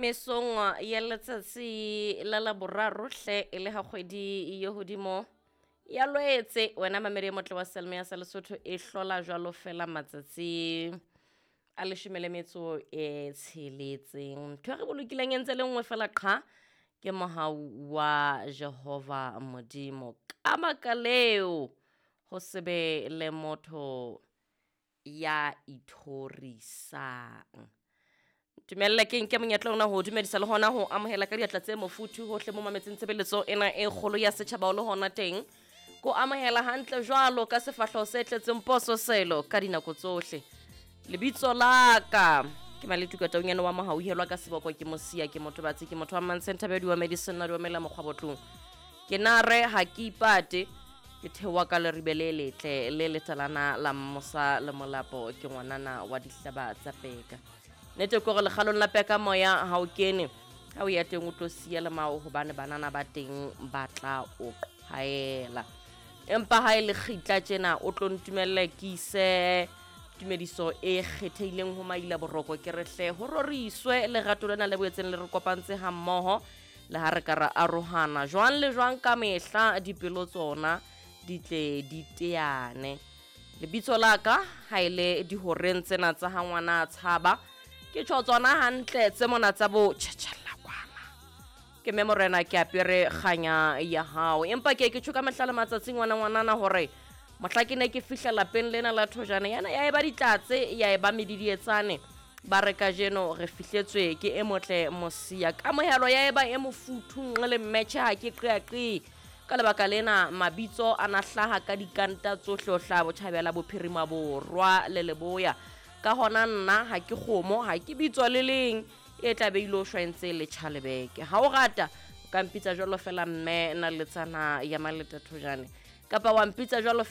mesong ya letsatsi la laboraro hle e le ha kgwedi yo hodimo ya loetse wena mamedi motle wa Selma ya Lesotho e hlola jwalo fela matsatsi a 10 e tsheletseng ntho re bolokileng entse le nngwe fela qha ke mohau wa Jehova Modimo ka makaleo ho sebe le motho ya ithorisang. Tumella ke nke monyetla ona ho dumedisa le hona ho amohela ka diatla tse mofuthu hohle mo mametseng tshebeletso ena e kgolo ya setjhaba le hona teng ko amohela hantle jwalo ka sefahleho se tletseng poso selo ka dinako tsohle. Lebitso la ka ke Maletuka Taonyana wa mohauhelwa ka seboko ke mosia ke motho batsi ke motho wa Mansenthabedi wa medicine na dumela mokgwabotlong ke nare ha ke ipate ke thewa ka le ribele letle le letalana la mmosa le molapo ke ngwanana wa dihlaba tsa peka nete ko le kgalong la peka moya ha o kene ha o ya teng o tlo sia le mao hobane banana ba teng ba tla o haela empa ha ile khitla tjena o tlo ntumelle ke ise tumediso e kgethehileng ho maila boroko ke rehle ho roriswe le gato lena le boetseng le re kopantse ha mmoho le ha re ka ra arohana jwang le jwang ka mehla dipelo tsona di tle di teane lebitso la ka ha ile di horeng tsena tsa ha ngwana tshaba ke tsona hantle tse mona tsa bo tjhatjhalla kwana ke memorena ke apere khanya ya hao empa ke tshuka mahlala matsatsing ngwana hore mohla ke ne ke fihla lapeng lena la thojana yana ya eba ditlatse ya eba medidietsane ba re ka jeno re fihletswe ke e motle mosia ka mohelo ya eba e mofuthu le match ha ke qeaqe ka lebaka lena mabitso ana hlaha ka dikanta tsohle o hla botjhabela bophirima borwa le leboya ka hona nna ha ke khomo ha ke bitswa le leng e tla beilo shwentse le Chalebeke ha o rata ka mpitsa jwalo fela mme na letsana ya maleta thojane kapa wa mpitsa jwalo